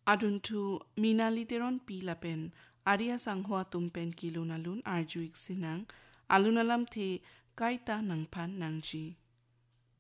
Adun tu mina literon pi lapen aria sanghua tumpen kilo nalun arjuik sinang alunalam the kaita nang pan nang ji.